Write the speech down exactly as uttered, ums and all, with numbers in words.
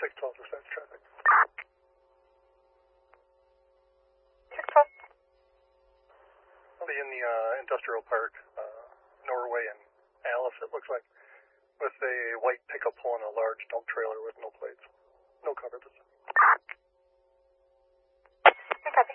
six twelve dispatch traffic. six twelve. I'll be in the uh, industrial park, uh, Norway and Alice, it looks like, with a white pickup pulling a large dump trailer with no plates. No cover this.